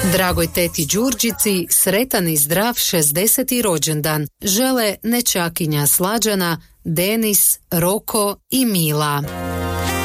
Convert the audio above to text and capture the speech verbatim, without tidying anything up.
Dragoj teti Đurđici sretan i zdrav šezdeseti rođendan žele nećakinja Slađana, Denis, Roko i Mila.